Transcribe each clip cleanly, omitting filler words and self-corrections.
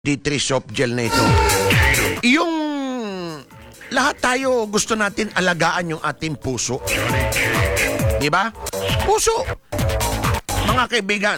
D3 soft gel na ito. Yung lahat tayo gusto natin alagaan yung ating puso. Diba? Puso. Mga kaibigan,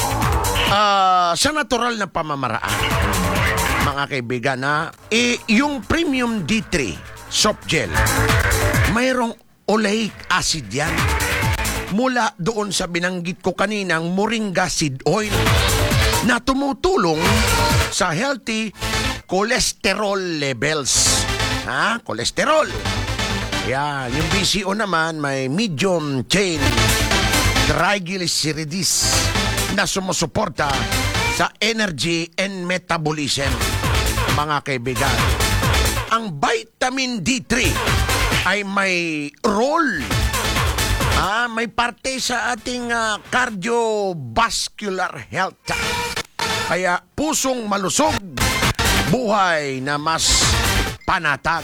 sa natural na pamamaraan, mga kaibigan, yung Premium D3 soft gel, mayroong oleic acid yan. Mula doon sa binanggit ko kaninang moringa seed oil na tumutulong sa healthy cholesterol levels. Cholesterol. Yan. Yung BCO naman may medium chain triglycerides na sumusuporta sa energy and metabolism. Mga kaibigan, ang vitamin D3 ay may role, may parte sa ating cardiovascular health. Kaya pusong malusog, buhay na mas panatag.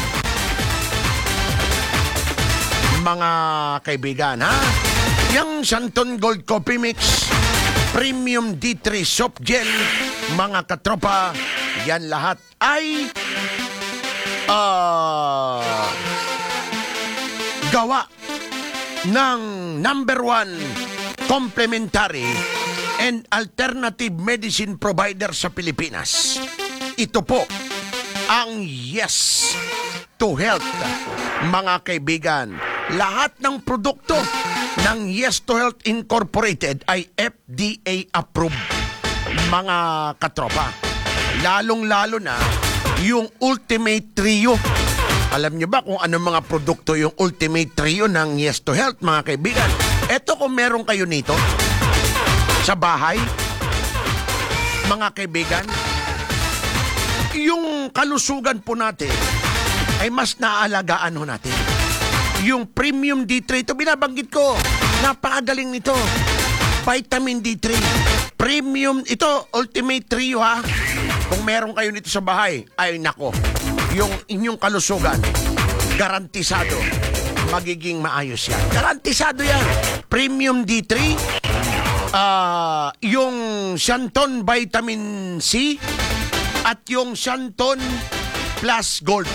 Mga kaibigan, yung Santon Gold Coffee Mix, Premium D3 Soft Gel, mga katropa, yan lahat ay gawa ng #1 complementary and alternative medicine provider sa Pilipinas. Ito po ang Yes to Health. Mga kaibigan, lahat ng produkto ng Yes to Health Incorporated ay FDA approved. Mga katropa, lalong-lalo na yung Ultimate Trio. Alam nyo ba kung anong mga produkto yung Ultimate Trio ng Yes to Health, mga kaibigan? Eto, kung meron kayo nito sa bahay, mga kaibigan, yung kalusugan po natin ay mas naaalagaan ho natin. Yung Premium D3, ito binabanggit ko, napakagaling nito. Vitamin D3, Premium, ito Ultimate Trio Kung meron kayo nito sa bahay, ay nako, yung inyong kalusugan, garantisado, magiging maayos yan. Garantisado yan. Premium D3, yung Santon Vitamin C, at yung Santon Plus Gold.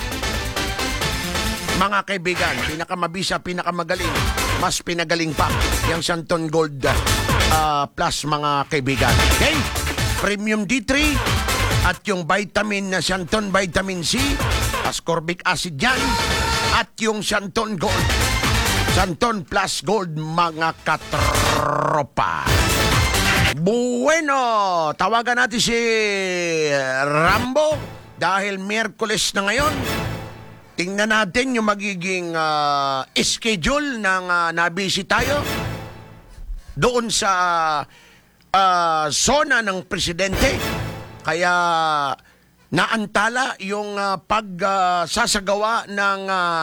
Mga kaibigan, pinakamabisa, pinakamagaling, mas pinagaling pa yung Santon Gold Plus, mga kaibigan. Okay? Premium D3 at yung vitamin na Santon Vitamin C, ascorbic acid yan, at yung Santon Gold, Santon Plus Gold, mga katropa. Bueno, tawagan natin si Rambo dahil Miyerkules na ngayon. Tingnan natin yung magiging schedule ng nabisi tayo doon sa zona ng presidente. Kaya naantala yung pagsasagawa ng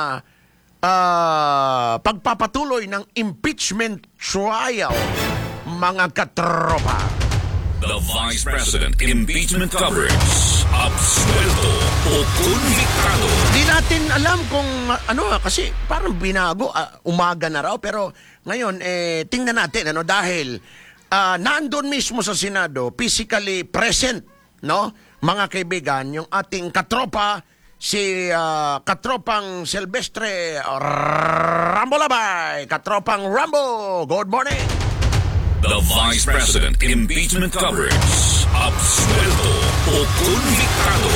pagpapatuloy ng impeachment trial, mga katropa. The Vice President Impeachment Coverage. Absuelto o konbiktado. Di natin alam kung kasi parang binago, umaga na raw, pero ngayon tingnan natin dahil naandun mismo sa Senado, physically present, mga kaibigan, yung ating katropa, si katropang Silvestre Rambo Labay. Katropang Rambo, good morning. The Vice President Impeachment Coverage. Absuelto o konbiktado.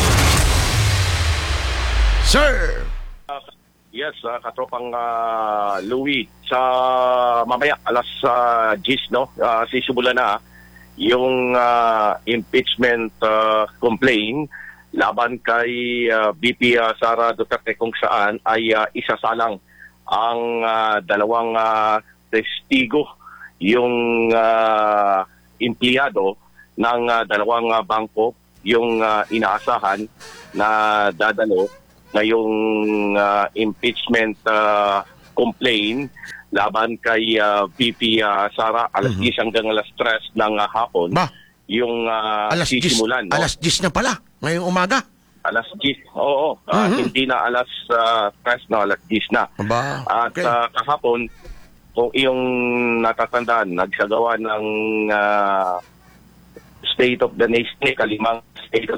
Sir. Yes, katropang Louis, sa mamaya alas 10, sisimulan na yung impeachment complaint laban kay VP Sara Duterte, kung saan ay isasalang ang dalawang testigo, yung empleyado ng dalawang bangko, yung inaasahan na dadalo ngayong impeachment complaint laban kay VP Sara alas 10 hanggang alas 3 ng hapon. Yung sisimulan. Alas 10 na pala, ngayong umaga. Alas 10, oo. Hindi na alas 3 na, alas 10 na. Okay. At kahapon, kung iyong natatandaan, nagsagawa ng State of the Nation, kalimang State of